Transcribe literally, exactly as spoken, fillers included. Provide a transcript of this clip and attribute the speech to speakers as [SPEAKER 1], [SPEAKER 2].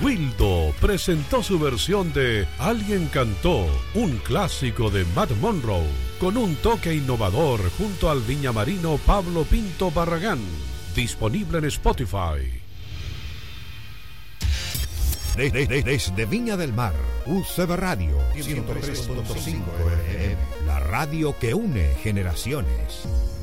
[SPEAKER 1] Wildo presentó su versión de Alguien cantó, un clásico de Matt Monroe, con un toque innovador junto al viñamarino Pablo Pinto Barragán. Disponible en Spotify.
[SPEAKER 2] De, de, de, desde Viña del Mar, U C B Radio ciento tres punto cinco F M, la radio que une generaciones.